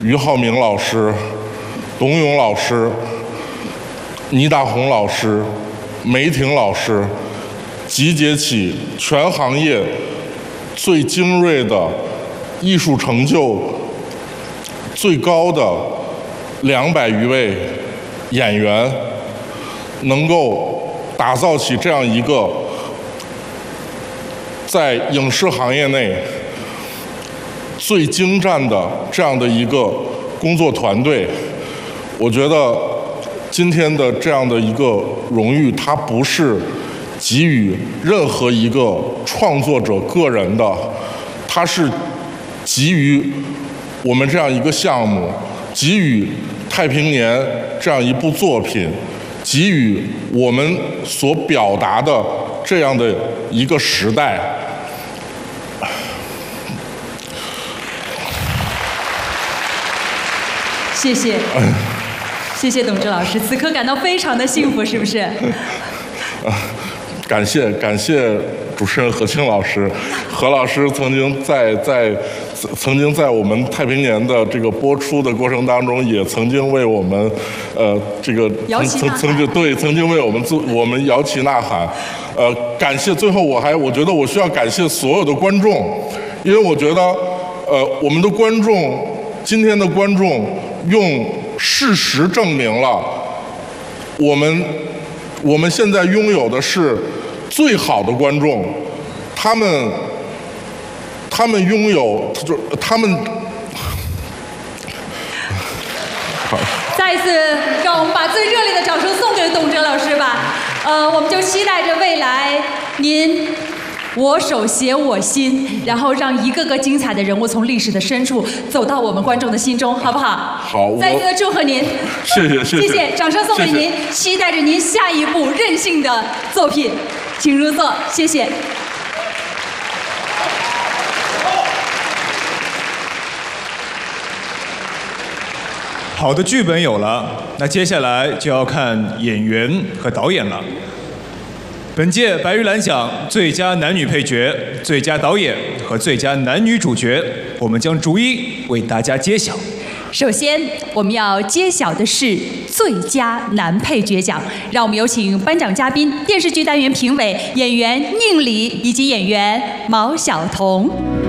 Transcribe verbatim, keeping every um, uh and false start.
俞灏明老师、董勇老师、倪大红老师、梅婷老师，集结起全行业最精锐的艺术成就最高的两百余位演员，能够打造起这样一个在影视行业内最精湛的这样的一个工作团队。我觉得今天的这样的一个荣誉，它不是给予任何一个创作者个人的，它是给予我们这样一个项目，给予太平年这样一部作品，给予我们所表达的这样的一个时代。 谢谢，谢谢董志老师，此刻感到非常的幸福，是不是？ 感谢感谢主持人何清老师，何老师曾经在在曾经在我们太平年的这个播出的过程当中，也曾经为我们呃这个摇旗呐喊， 曾经对曾经为我们自我们摇旗呐喊，呃感谢。最后我还我觉得我需要感谢所有的观众，因为我觉得呃我们的观众今天的观众用事实证明了我们我们现在拥有的是最好的观众，他们，他们拥有，就他们。 再一次，让我们把最热烈的掌声送给董哲老师吧。呃，我们就期待着未来您我手写我心，然后让一个个精彩的人物从历史的深处走到我们观众的心中，好不好？ 好， 再次的祝贺您。 谢谢谢谢。 谢谢，掌声送给您，期待着您下一部任性的作品，请入座，谢谢。 好的剧本有了，那接下来就要看演员和导演了。本届白玉兰奖最佳男女配角、最佳导演和最佳男女主角，我们将逐一为大家揭晓。 首先，我们要揭晓的是最佳男配角奖，让我们有请颁奖嘉宾、电视剧单元评委、演员宁理以及演员毛晓彤。